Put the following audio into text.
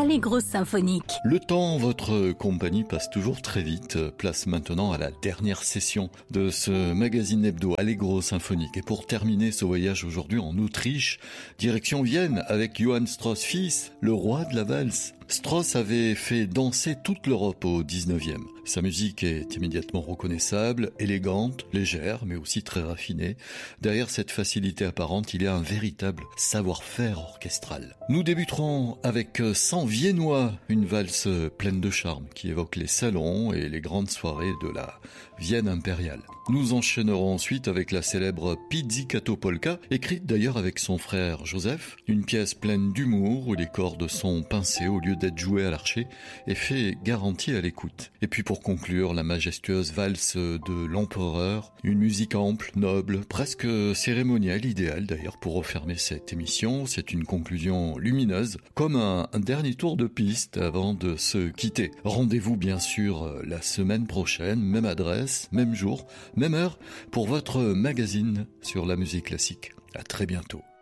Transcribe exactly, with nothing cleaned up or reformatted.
Allegro symphonique. Le temps en votre compagnie passe toujours très vite. Place maintenant à la dernière session de ce magazine hebdo Allegro symphonique. Et pour terminer ce voyage aujourd'hui en Autriche, direction Vienne avec Johann Strauss fils, le roi de la valse. Strauss avait fait danser toute l'Europe au dix-neuvième. Sa musique est immédiatement reconnaissable, élégante, légère, mais aussi très raffinée. Derrière cette facilité apparente, il y a un véritable savoir-faire orchestral. Nous débuterons avec cent viennois, une valse pleine de charme qui évoque les salons et les grandes soirées de la Vienne impériale. Nous enchaînerons ensuite avec la célèbre Pizzicato Polka, écrite d'ailleurs avec son frère Joseph, une pièce pleine d'humour où les cordes sont pincées au lieu d'être jouées à l'archet, effet garanti à l'écoute. Et puis pour conclure, la majestueuse valse de l'empereur, une musique ample, noble, presque cérémonielle, idéale d'ailleurs pour refermer cette émission. C'est une conclusion lumineuse, comme un, un dernier tour de piste avant de se quitter. Rendez-vous bien sûr la semaine prochaine, même adresse, même jour, même heure, pour votre magazine sur la musique classique. À très bientôt.